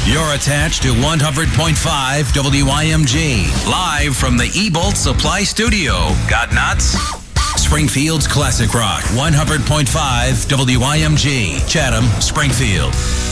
You're attached to 100.5 WIMG. Live from the eBolt Supply Studio. Got nuts? Springfield's Classic Rock. 100.5 WIMG. Chatham, Springfield.